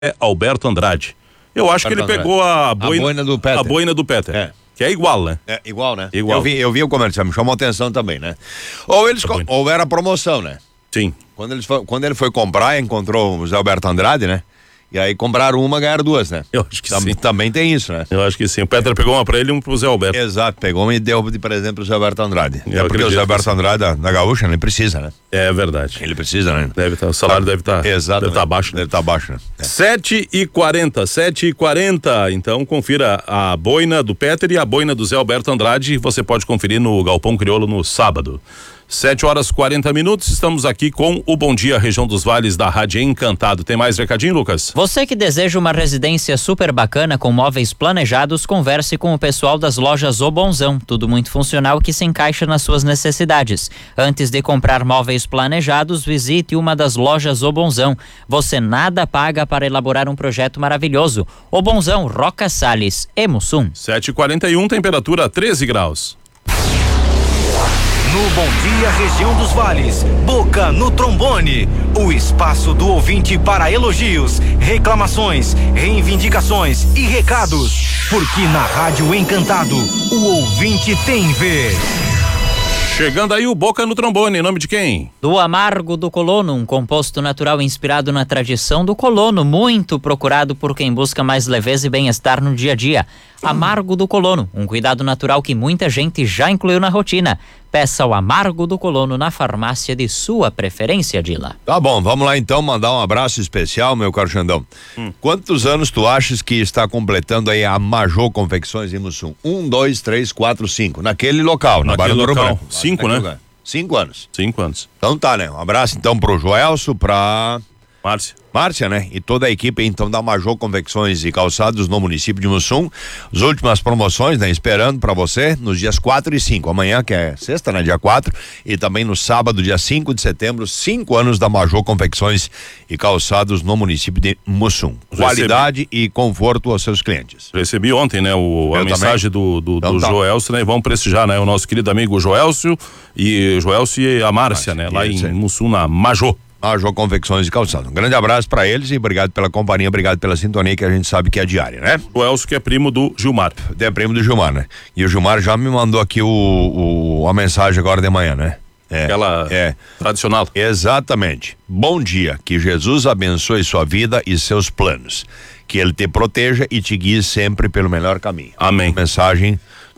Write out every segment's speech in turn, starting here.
Alberto Andrade. Eu acho que ele pegou a boina do Peter. A boina do Peter. É. Que é igual, né? É igual, né? Igual. Eu vi o comercial, me chamou a atenção também, né? Ou era promoção, né? Sim. Quando ele foi comprar, encontrou o Zé Alberto Andrade, né? E aí compraram uma, ganharam duas, né? Eu acho que sim. Também tem isso, né? Eu acho que sim. O Peter pegou uma pra ele e um pro Zé Alberto. Exato, pegou uma e deu de presente pro Zé Alberto Andrade. Porque o Zé Alberto Andrade da Gaúcha, ele precisa, né? É verdade. Ele precisa, né? O salário deve estar baixo. Deve estar baixo, né? 7h40. Então confira a boina do Peter e a boina do Zé Alberto Andrade. Você pode conferir no Galpão Crioulo no sábado. 7h40. Estamos aqui com o Bom Dia Região dos Vales da Rádio Encantado. Tem mais recadinho, Lucas? Você que deseja uma residência super bacana com móveis planejados, converse com o pessoal das lojas O Bonzão. Tudo muito funcional que se encaixa nas suas necessidades. Antes de comprar móveis planejados, visite uma das lojas O Bonzão. Você nada paga para elaborar um projeto maravilhoso. O Bonzão, Roca Salles e Mussum. 7h41, temperatura 13 graus. No Bom Dia Região dos Vales, Boca no Trombone, o espaço do ouvinte para elogios, reclamações, reivindicações e recados, porque na Rádio Encantado, o ouvinte tem vez. Chegando aí o Boca no Trombone, em nome de quem? Do Amargo do Colono, um composto natural inspirado na tradição do colono, muito procurado por quem busca mais leveza e bem-estar no dia a dia. Amargo do Colono, um cuidado natural que muita gente já incluiu na rotina. Peça o Amargo do Colono na farmácia de sua preferência, Dila. Tá bom, vamos lá então mandar um abraço especial, meu caro Xandão. Quantos anos tu achas que está completando aí a Majô Confecções em Mussum? 1, 2, 3, 4, 5. Naquele local, na Barra do Ouro Branco. 5, né? Lugar. 5 anos. 5 anos. Então tá, né? Um abraço então pro Joelso, pra Márcia, né? E toda a equipe então da Majô Confecções e Calçados no município de Mussum. As últimas promoções, né? Esperando pra você nos dias 4 e 5. Amanhã, que é sexta, né? Dia 4. E também no sábado, dia 5 de setembro, 5 anos da Majô Confecções e Calçados no município de Mussum. Qualidade e conforto aos seus clientes. Recebi ontem, né? A mensagem do Joelcio, né? Vamos prestigiar, né? O nosso querido amigo Joelcio e a Márcia, né? Lá em Mussum, na Majô. Majô Confecções e Calçados. Um grande abraço pra eles e obrigado pela companhia, obrigado pela sintonia que a gente sabe que é diária, né? O Elcio que é primo do Gilmar. É primo do Gilmar, né? E o Gilmar já me mandou aqui a mensagem agora de manhã, né? Aquela tradicional. Exatamente. Bom dia, que Jesus abençoe sua vida e seus planos. Que ele te proteja e te guie sempre pelo melhor caminho. Amém. Mensagem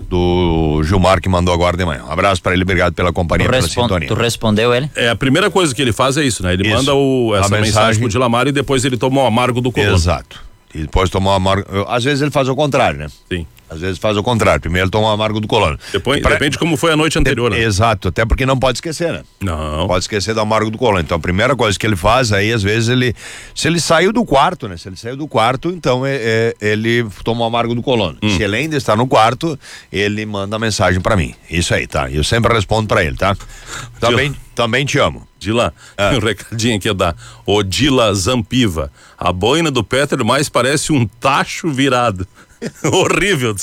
do Gilmar que mandou agora de manhã. Um abraço para ele, obrigado pela companhia, pela sintonia. Tu respondeu ele? A primeira coisa que ele faz é isso, né? Ele manda essa mensagem pro Dilamar e depois ele toma o Amargo do Colono. Exato. E depois toma o Amargo. Às vezes ele faz o contrário, né? Sim. Às vezes faz o contrário. Primeiro ele toma o Amargo do Colono. Depende de como foi a noite anterior, né? Exato, até porque não pode esquecer, né? Não. Pode esquecer do Amargo do Colono. Então a primeira coisa que ele faz aí, às vezes se ele saiu do quarto, né? Se ele saiu do quarto, então ele toma o Amargo do Colono. Se ele ainda está no quarto, ele manda mensagem pra mim. Isso aí, tá? Eu sempre respondo pra ele, tá? Também te amo. Dila, um recadinho aqui da Odila Zampiva. A boina do Peter mais parece um tacho virado. Horrível.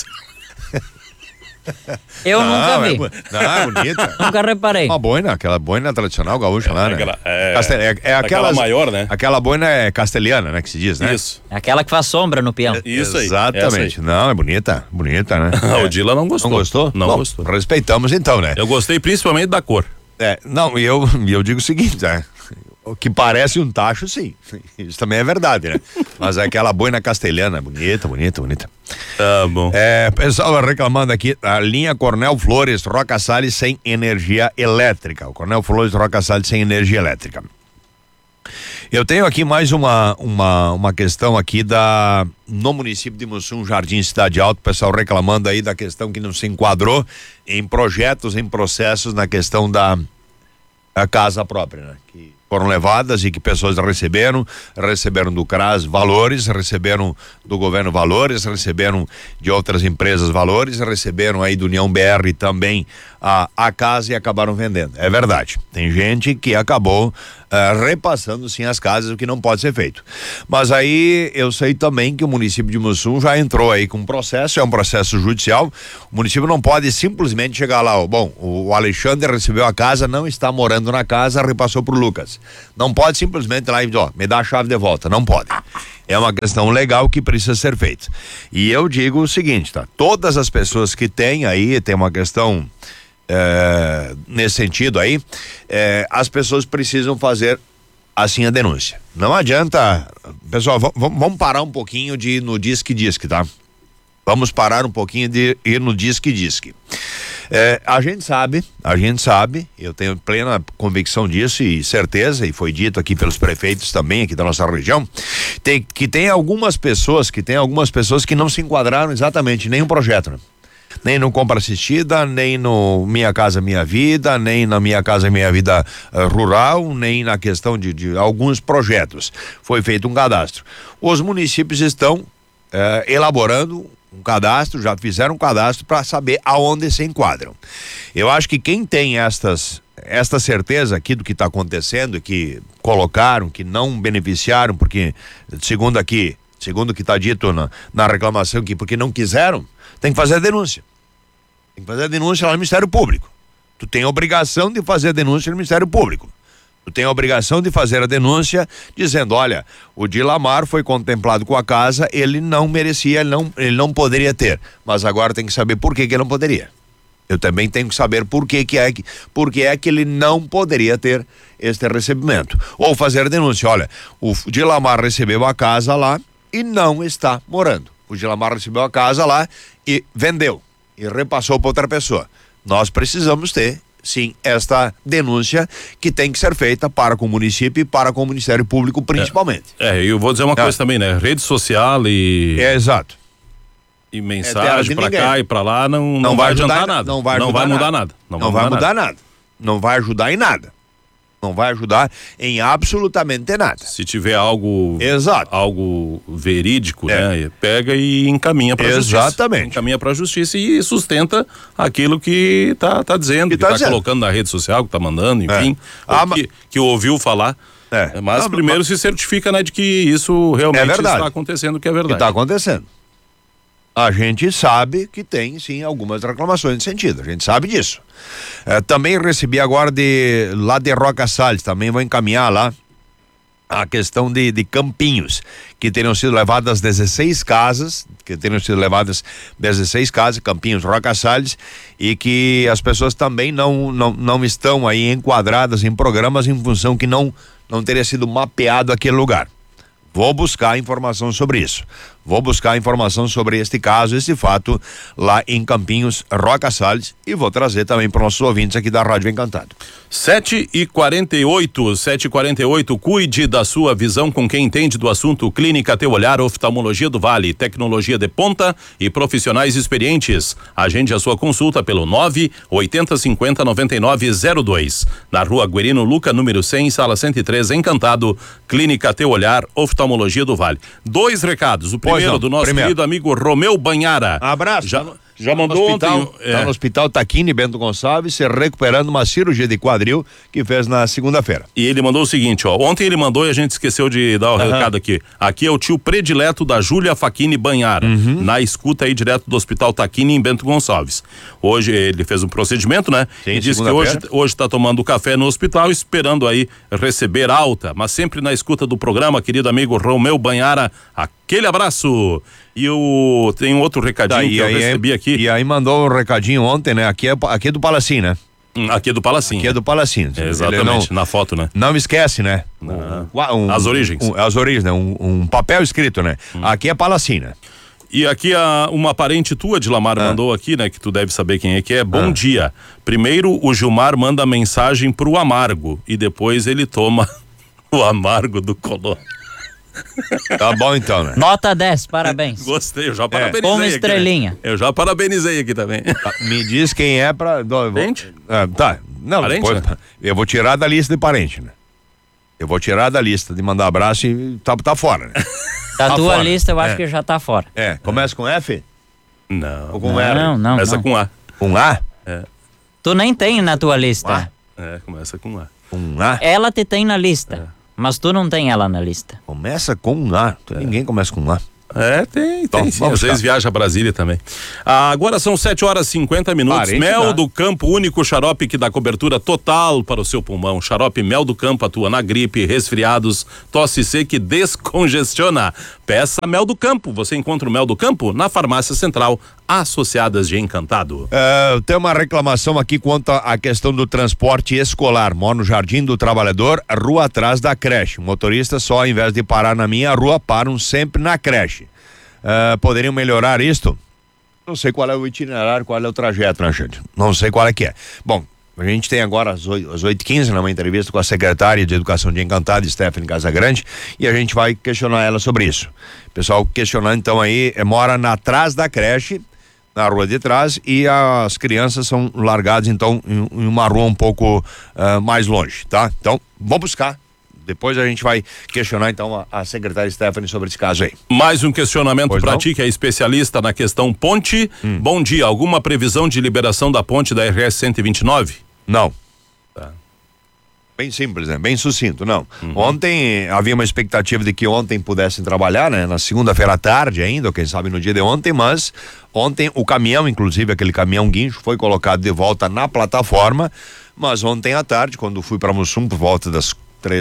Eu nunca vi. É bonita. Nunca reparei. Uma boina, aquela boina tradicional gaúcha lá, né? Aquela maior, né? Aquela boina é castelhana, né? Que se diz, né? Isso. É aquela que faz sombra no peão. Isso aí. Exatamente. Não, é bonita, né? A Odila não gostou. Não gostou? Não gostou. Respeitamos então, né? Eu gostei principalmente da cor. Não, e eu digo o seguinte, né? O que parece um tacho, sim. Isso também é verdade, né? Mas é aquela boina castelhana, bonita. Tá bom. Pessoal reclamando aqui, a linha Coronel Flores Roca Salles sem energia elétrica. O Coronel Flores Roca Salles sem energia elétrica. Eu tenho aqui mais uma questão aqui no município de Mussum, Jardim Cidade Alta, o pessoal reclamando aí da questão que não se enquadrou em projetos, em processos na questão da casa própria, né? Que foram levadas e que pessoas receberam do CRAS valores, receberam do governo valores, receberam de outras empresas valores, receberam aí do União BR também a casa e acabaram vendendo. É verdade. Tem gente que acabou repassando sim as casas, o que não pode ser feito. Mas aí eu sei também que o município de Mussum já entrou aí com um processo, é um processo judicial. O município não pode simplesmente chegar lá, o Alexandre recebeu a casa, não está morando na casa, repassou pro Lucas. Não pode simplesmente ir lá e dizer, me dá a chave de volta, não pode. É uma questão legal que precisa ser feita. E eu digo o seguinte, tá? Todas as pessoas que têm aí, tem uma questão nesse sentido aí, as pessoas precisam fazer assim a denúncia. Não adianta, pessoal, vamos parar um pouquinho de ir no Disque, tá? Vamos parar um pouquinho de ir no Disque. A gente sabe, eu tenho plena convicção disso e certeza, e foi dito aqui pelos prefeitos também aqui da nossa região, tem algumas pessoas que não se enquadraram exatamente em nenhum projeto, né? Nem no Compra Assistida, nem no Minha Casa Minha Vida, nem na Minha Casa Minha Vida Rural, nem na questão de alguns projetos. Foi feito um cadastro. Os municípios estão elaborando um cadastro, já fizeram um cadastro para saber aonde se enquadram. Eu acho que quem tem esta certeza aqui do que está acontecendo, que colocaram, que não beneficiaram, porque segundo o que está dito na reclamação, que porque não quiseram, tem que fazer a denúncia. Tem que fazer a denúncia lá no Ministério Público. Tu tem a obrigação de fazer a denúncia no Ministério Público. Tu tem a obrigação de fazer a denúncia dizendo, olha, o Dilamar foi contemplado com a casa, ele não merecia, ele não poderia ter, mas agora tem que saber por que ele não poderia. Eu também tenho que saber por que ele não poderia ter este recebimento. Ou fazer a denúncia, olha, o Dilamar recebeu a casa lá e não está morando. O Dilamar recebeu a casa lá e vendeu e repassou para outra pessoa. Nós precisamos ter sim, esta denúncia que tem que ser feita para com o município e para com o Ministério Público principalmente. Eu vou dizer uma coisa também, né? Rede social e... exato. E mensagem pra cá e pra lá não vai adiantar nada. Não vai mudar nada. Não vai mudar nada. Não vai ajudar em nada. Não vai ajudar em absolutamente nada. Se tiver algo... exato. Algo verídico, né? Pega e encaminha pra justiça. Exatamente. Encaminha pra justiça e sustenta aquilo que tá dizendo, que tá colocando na rede social, que tá mandando, enfim. Que ouviu falar. Mas primeiro se certifica, né, de que isso realmente está acontecendo, que é verdade. Que tá acontecendo. A gente sabe que tem, sim, algumas reclamações nesse sentido, a gente sabe disso. Também recebi agora lá de Roca Salles, também vou encaminhar lá a questão de Campinhos, que teriam sido levadas 16 casas, Campinhos, Roca Salles, e que as pessoas também não estão aí enquadradas em programas em função que não teria sido mapeado aquele lugar. Vou buscar informação sobre isso. Vou buscar informação sobre este caso, este fato lá em Campinhos, Roca Salles, e vou trazer também para os nossos ouvintes aqui da Rádio Encantado. 7h48, cuide da sua visão com quem entende do assunto. Clínica Teu Olhar, Oftalmologia do Vale, tecnologia de ponta e profissionais experientes. Agende a sua consulta pelo 980509902. Na Rua Guerino Luca, número 100, sala 103, Encantado, Clínica Teu Olhar, Oftalmologia do Vale. 2 recados. O primeiro do nosso querido amigo Romeu Banhara. Abraço. Já mandou ontem. Tá no Hospital Taquini Bento Gonçalves, se recuperando uma cirurgia de quadril que fez na segunda-feira. E ele mandou o seguinte, ontem ele mandou e a gente esqueceu de dar o recado aqui. Aqui é o tio predileto da Júlia Facchini Banhara, na escuta aí direto do Hospital Taquini em Bento Gonçalves. Hoje ele fez um procedimento, né? Sim, e disse que hoje tá tomando café no hospital, esperando aí receber alta, mas sempre na escuta do programa, querido amigo Romeu Banhara, aquele abraço. E tem um outro recadinho que eu recebi aqui. E aí mandou um recadinho ontem, né? Aqui é do Palacim, né? Aqui é do Palacim. Aqui é do Palacim. Exatamente, na foto, né? Não esquece, né? As origens. As origens, né? Um papel escrito, né? Aqui é Palacim, né? E aqui uma parente tua, Dilamar, mandou aqui, né? Que tu deve saber quem é que é. Bom dia. Primeiro o Gilmar manda mensagem pro Amargo e depois ele toma o amargo do colono. Tá bom então, né? Nota 10, parabéns. Gostei, eu já parabenizei. Uma estrelinha. Aqui, né? Eu já parabenizei aqui também. Me diz quem é pra... Parente? Tá. Não, parente, depois, né? Eu vou tirar da lista de parente, né? Eu vou tirar da lista de mandar abraço e tá fora, né? Da tua lista eu acho que já tá fora. Começa com F? Não. Ou com R? Não. Começa com A. Com A? Tu nem tem na tua lista. Começa com A. Com A? Ela te tem na lista, mas tu não tem ela na lista. Começa com A. Ninguém começa com A. Tem Então, sim. Às vezes viaja a Brasília também. Agora são 7h50. Parente Mel dá. do Campo, único xarope que dá cobertura total para o seu pulmão. Xarope Mel do Campo atua na gripe, resfriados, tosse seca e descongestiona. Peça Mel do Campo. Você encontra o Mel do Campo na Farmácia Central, Associadas de Encantado. Tem uma reclamação aqui quanto à questão do transporte escolar. Moro no Jardim do Trabalhador, rua atrás da creche. O motorista só, ao invés de parar na minha rua, param sempre na creche. Poderiam melhorar isto? Não sei qual é o itinerário, qual é o trajeto, né, gente? Não sei qual é que é. Bom, a gente tem agora às 8h15, uma entrevista com a secretária de Educação de Encantado, Stephanie Casagrande, e a gente vai questionar ela sobre isso. O pessoal questionando, então, aí, mora atrás da creche, na rua de trás, e as crianças são largadas, então, em uma rua um pouco mais longe, tá? Então, vamos buscar. Depois a gente vai questionar, então, a secretária Stephanie sobre esse caso aí. Mais um questionamento para ti, que é especialista na questão ponte. Bom dia, alguma previsão de liberação da ponte da RS 129? Não. Tá. Bem simples, né? Bem sucinto, não. Ontem, havia uma expectativa de que ontem pudessem trabalhar, né? Na segunda-feira à tarde ainda, ou quem sabe no dia de ontem, mas ontem o caminhão, inclusive aquele caminhão guincho, foi colocado de volta na plataforma, mas ontem à tarde, quando fui para Mussum por volta das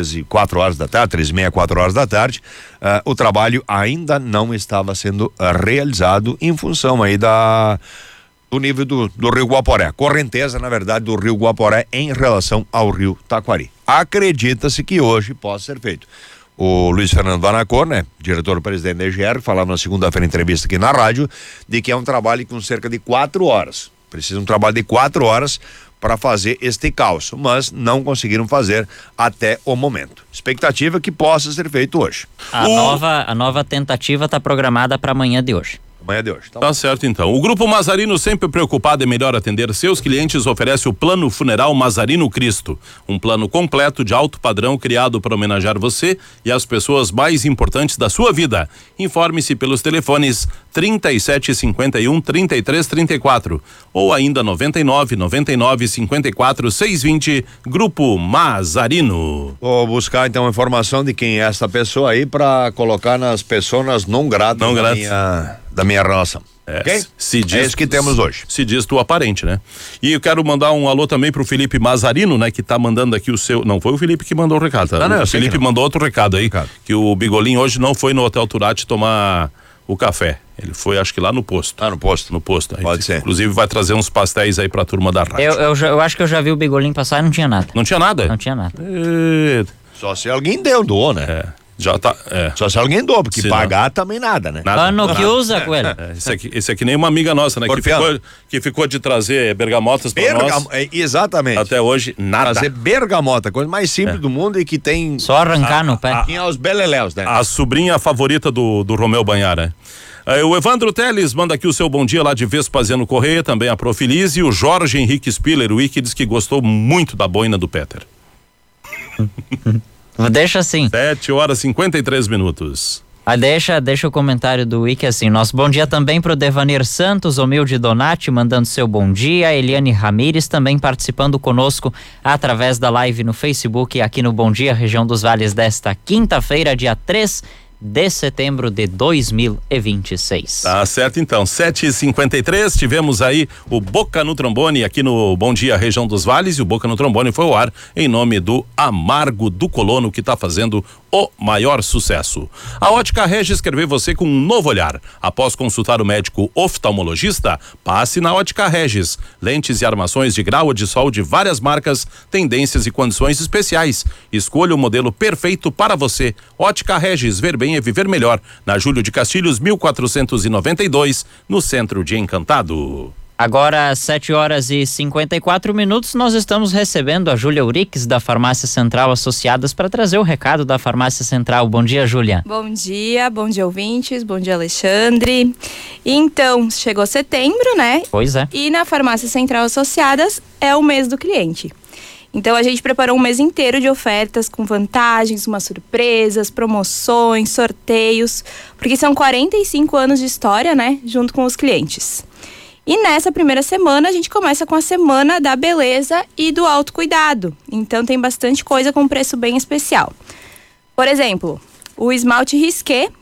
4 horas da tarde, 3h30, 4 horas da tarde, o trabalho ainda não estava sendo realizado em função aí do nível do rio Guaporé, correnteza, na verdade, do rio Guaporé em relação ao rio Taquari. Acredita-se que hoje possa ser feito. O Luiz Fernando Vanacor, né, diretor-presidente da EGR, falava na segunda-feira em entrevista aqui na rádio, de que é um trabalho com cerca de 4 horas. Precisa de um trabalho de 4 horas para fazer este calço, mas não conseguiram fazer até o momento. Expectativa que possa ser feito hoje. A nova tentativa está programada para amanhã de hoje. Amanhã de hoje. Então, Tá certo, então. O Grupo Mazarino, sempre preocupado em melhor atender seus clientes, oferece o Plano Funeral Mazarino Cristo. Um plano completo de alto padrão criado para homenagear você e as pessoas mais importantes da sua vida. Informe-se pelos telefones 3751-3334 ou ainda 99-99-54-620, Grupo Mazarino. vou buscar então a informação de quem é essa pessoa aí para colocar nas pessoas não gratas da minha relação. Ok? Se diz, é isso que temos hoje. Se diz tu aparente, né? E eu quero mandar um alô também pro Felipe Mazarino, né? Que tá mandando aqui o seu... Não, foi o Felipe que mandou o recado, tá? Não, o Felipe mandou outro recado aí, que o Bigolim hoje não foi no Hotel Turati tomar o café. Ele foi, acho que lá no posto. No posto. No posto. Pode ser. Inclusive vai trazer uns pastéis aí pra turma da rádio. Eu acho que eu já vi o Bigolim passar e não tinha nada. Não tinha nada? Não tinha nada. Só se alguém doou, né? Já tá. Só se alguém doou, porque Se pagar também nada, né? Ano que usa, Coelho. Esse aqui nem uma amiga nossa, né? Que ficou de trazer bergamotas pra nós. Exatamente. Até hoje, nada. Trazer bergamota, coisa mais simples do mundo e que tem... Só arrancar no pé. Tinha os beleléus, né? A sobrinha favorita do Romeu Banhara. O Evandro Teles manda aqui o seu bom dia lá de Vespasiano Correia, também a Profilize, e o Jorge Henrique Spiller, o Wiki, diz que gostou muito da boina do Peter. Deixa assim. 7h53. Deixa o comentário do Wiki assim. Nosso bom dia também pro Devanir Santos, Omilde Donati mandando seu bom dia, Eliane Ramires também participando conosco através da live no Facebook aqui no Bom Dia Região dos Vales desta quinta-feira, dia 3 de setembro de 2026. Tá certo, então. 7h53, tivemos aí o Boca no Trombone aqui no Bom Dia Região dos Vales, e o Boca no Trombone foi ao ar em nome do Amargo do Colono, que está fazendo o maior sucesso. A Ótica Regis quer ver você com um novo olhar. Após consultar o médico oftalmologista, passe na Ótica Regis. Lentes e armações de grau ou de sol de várias marcas, tendências e condições especiais. Escolha o modelo perfeito para você. Ótica Regis, ver bem é viver melhor. Na Júlio de Castilhos, 1492, no centro de Encantado. Agora, 7h54, nós estamos recebendo a Júlia Urix, da Farmácia Central Associadas, para trazer o recado da Farmácia Central. Bom dia, Júlia. Bom dia ouvintes, bom dia, Alexandre. Então, chegou setembro, né? Pois é. E na Farmácia Central Associadas é o mês do cliente. Então, a gente preparou um mês inteiro de ofertas com vantagens, umas surpresas, promoções, sorteios, porque são 45 anos de história, né? Junto com os clientes. E nessa primeira semana, a gente começa com a Semana da Beleza e do Autocuidado. Então, tem bastante coisa com preço bem especial. Por exemplo, o esmalte Risqué,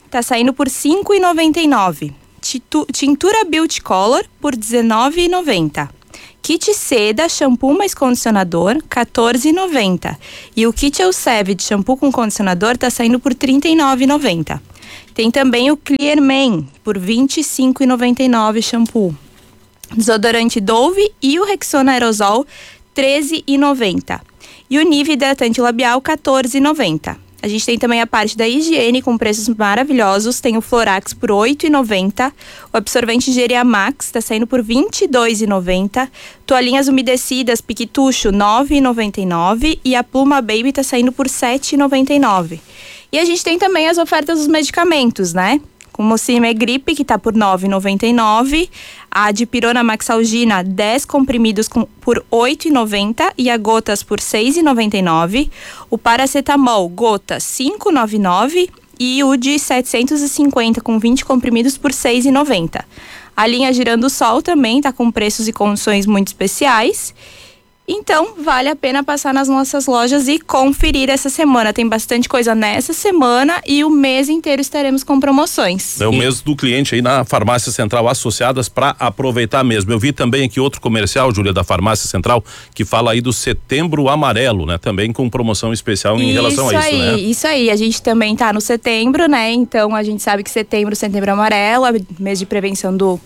tá saindo por R$ 5,99. Tintura Beauty Color por R$ 19,90. Kit Seda, shampoo mais condicionador, R$ 14,90. E o kit Elseve de shampoo com condicionador tá saindo por R$ 39,90. Tem também o Clear Man por R$ 25,99 shampoo. Desodorante Dove e o Rexona Aerosol R$ 13,90. E o Nivea hidratante labial R$ 14,90. A gente tem também a parte da higiene com preços maravilhosos. Tem o Florax por R$ 8,90. O absorvente Geria Max está saindo por R$ 22,90. Toalhinhas umedecidas Piquetucho R$ 9,99. E a Pluma Baby está saindo por R$ 7,99. E a gente tem também as ofertas dos medicamentos, né? Como o Cimegripe, que está por R$ 9,99. A Dipirona Maxalgina, 10 comprimidos por R$ 8,90 e a gotas por R$ 6,99. O Paracetamol, gotas, R$ 5,99 e o de 750 com 20 comprimidos por R$ 6,90. A linha Girando Sol também está com preços e condições muito especiais. Então, vale a pena passar nas nossas lojas e conferir essa semana. Tem bastante coisa nessa semana e o mês inteiro estaremos com promoções. É o mês do cliente aí na Farmácia Central Associadas para aproveitar mesmo. Eu vi também aqui outro comercial, Júlia, da Farmácia Central, que fala aí do Setembro Amarelo, né? Também com promoção especial em relação a isso, né? Isso aí. A gente também tá no setembro, né? Então, a gente sabe que Setembro Amarelo, é mês de prevenção do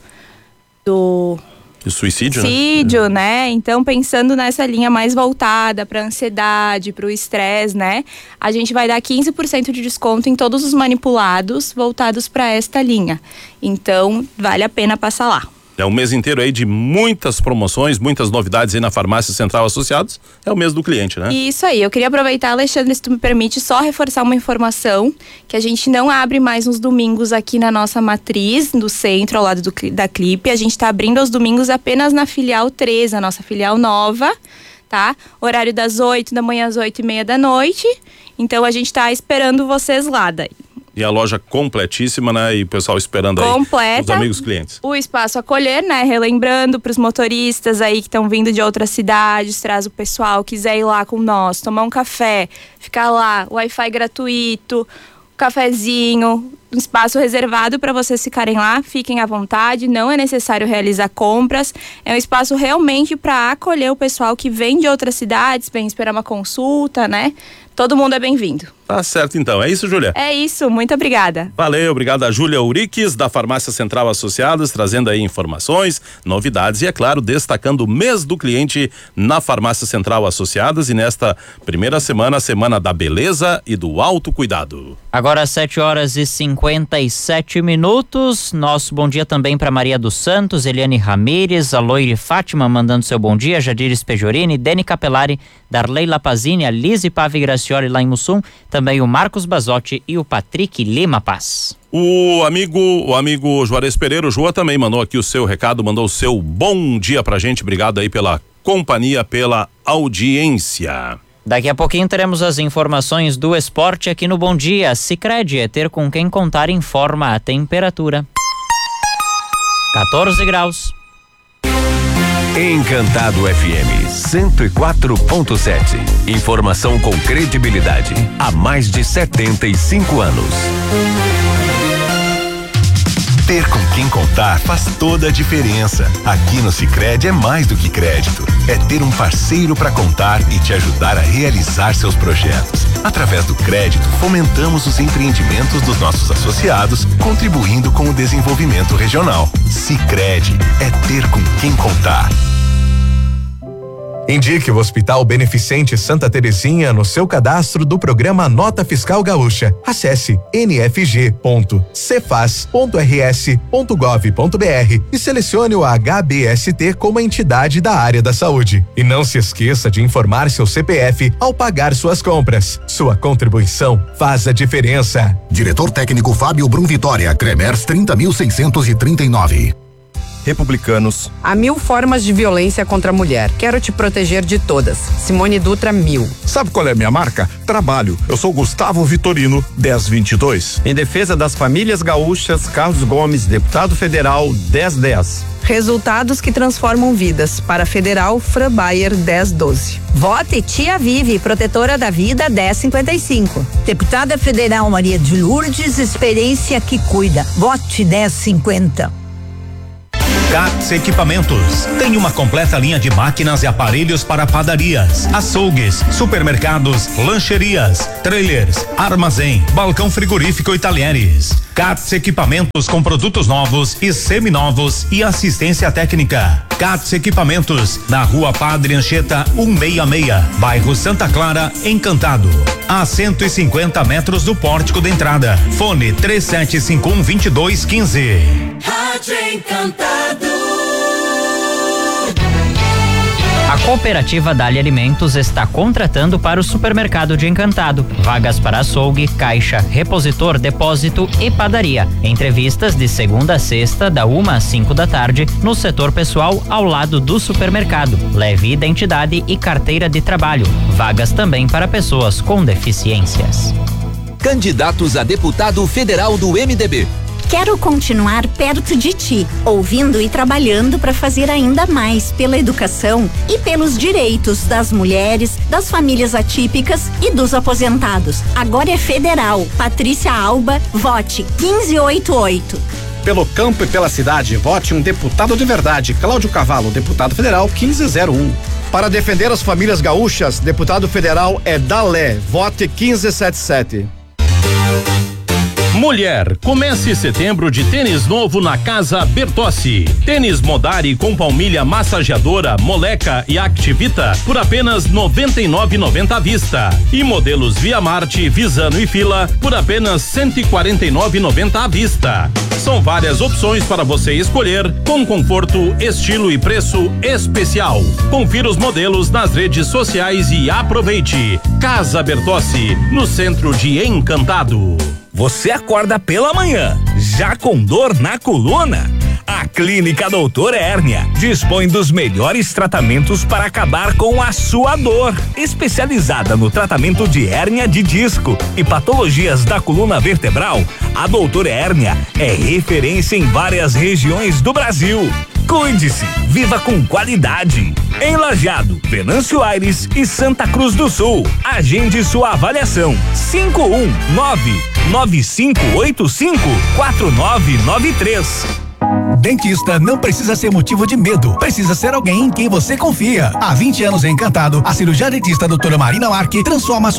suicídio, né? Então, pensando nessa linha mais voltada para ansiedade, para o estresse, né? A gente vai dar 15% de desconto em todos os manipulados voltados para esta linha. Então, vale a pena passar lá. É um mês inteiro aí de muitas promoções, muitas novidades aí na Farmácia Central Associados. É o mês do cliente, né? Isso aí. Eu queria aproveitar, Alexandre, se tu me permite, só reforçar uma informação, que a gente não abre mais nos domingos aqui na nossa matriz, no centro, ao lado da Clipe. A gente tá abrindo aos domingos apenas na filial 3, a nossa filial nova, tá? Horário das 8 da manhã às 8:30 da noite. Então, a gente tá esperando vocês lá daí. E a loja completíssima, né? E o pessoal esperando completa, aí os amigos clientes. O espaço acolher, né? Relembrando para os motoristas aí que estão vindo de outras cidades, traz o pessoal, quiser ir lá com nós, tomar um café, ficar lá, Wi-Fi gratuito, cafezinho, um espaço reservado para vocês ficarem lá, fiquem à vontade, não é necessário realizar compras, é um espaço realmente para acolher o pessoal que vem de outras cidades, vem esperar uma consulta, né? Todo mundo é bem-vindo. Tá certo então, é isso, Júlia? É isso, muito obrigada. Valeu, obrigado a Júlia Uriques, da Farmácia Central Associadas, trazendo aí informações, novidades e, é claro, destacando o mês do cliente na Farmácia Central Associadas e nesta primeira semana, a semana da beleza e do autocuidado. Agora 7h57. Nosso bom dia também para Maria dos Santos, Eliane Ramires, a Loire Fátima mandando seu bom dia, Jadires Pejorini, Deni Capelari, Darley Lapazini, a Lise Pave Gracioli lá em Mussum, também o Marcos Bazotti e o Patrick Lima Paz. O amigo Juarez Pereira, o Joa, também mandou aqui o seu recado, mandou o seu bom dia pra gente. Obrigado aí pela companhia, pela audiência. Daqui a pouquinho teremos as informações do esporte aqui no Bom Dia. Sicredi, é ter com quem contar, informa a temperatura. 14 graus. Encantado FM 104.7. Informação com credibilidade há mais de 75 anos. Ter com quem contar faz toda a diferença. Aqui no Sicredi é mais do que crédito. É ter um parceiro para contar e te ajudar a realizar seus projetos. Através do crédito, fomentamos os empreendimentos dos nossos associados, contribuindo com o desenvolvimento regional. Sicredi é ter com quem contar. Indique o Hospital Beneficente Santa Terezinha no seu cadastro do programa Nota Fiscal Gaúcha. Acesse nfg.cefaz.rs.gov.br e selecione o HBST como entidade da área da saúde. E não se esqueça de informar seu CPF ao pagar suas compras. Sua contribuição faz a diferença. Diretor técnico Fábio Brum Vitória, Cremers 30.639. Republicanos. Há 1000 formas de violência contra a mulher. Quero te proteger de todas. Simone Dutra 1000. Sabe qual é a minha marca? Trabalho. Eu sou Gustavo Vitorino, 1022. Em defesa das famílias gaúchas, Carlos Gomes, deputado federal, 1010. Resultados que transformam vidas. Para Federal, Fran Bayer 1012. Vote Tia Vive, protetora da vida 1055. Deputada Federal Maria de Lourdes, experiência que cuida. Vote 1050. Katz Equipamentos tem uma completa linha de máquinas e aparelhos para padarias, açougues, supermercados, lancherias, trailers, armazém, balcão frigorífico e talheres. Katz Equipamentos com produtos novos e seminovos e assistência técnica. Katz Equipamentos, na Rua Padre Anchieta 166, bairro Santa Clara, Encantado. A 150 metros do pórtico da entrada. Fone 3751-2215. Rádio Encantado. A cooperativa Dali Alimentos está contratando para o supermercado de Encantado. Vagas para açougue, caixa, repositor, depósito e padaria. Entrevistas de segunda a sexta, da 1 às 5 da tarde, no setor pessoal ao lado do supermercado. Leve identidade e carteira de trabalho. Vagas também para pessoas com deficiências. Candidatos a deputado federal do MDB. Quero continuar perto de ti, ouvindo e trabalhando para fazer ainda mais pela educação e pelos direitos das mulheres, das famílias atípicas e dos aposentados. Agora é federal. Patrícia Alba, vote 1588. Pelo campo e pela cidade, vote um deputado de verdade. Cláudio Cavalo, deputado federal 1501. Para defender as famílias gaúchas, deputado federal é Dalé, vote 1577. Mulher, comece setembro de tênis novo na Casa Bertossi. Tênis Modari com palmilha massageadora, Moleca e Activita por apenas R$ 99,90 à vista. E modelos Via Marte, Visano e Fila por apenas R$ 149,90 à vista. São várias opções para você escolher, com conforto, estilo e preço especial. Confira os modelos nas redes sociais e aproveite. Casa Bertossi, no centro de Encantado. Você acorda pela manhã, já com dor na coluna? A Clínica Doutor Hérnia dispõe dos melhores tratamentos para acabar com a sua dor. Especializada no tratamento de hérnia de disco e patologias da coluna vertebral, a Doutor Hérnia é referência em várias regiões do Brasil. Cuide-se, viva com qualidade. Em Lajeado, Venâncio Aires e Santa Cruz do Sul. Agende sua avaliação. 519-9585-4993. Dentista não precisa ser motivo de medo, precisa ser alguém em quem você confia. Há 20 anos em Encantado, a cirurgia dentista doutora Marina Marque transforma a sua